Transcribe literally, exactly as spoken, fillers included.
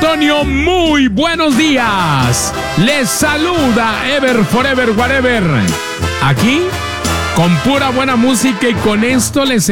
Antonio, muy buenos días. Les saluda Ever Forever Whatever. Aquí, con pura buena música y con esto les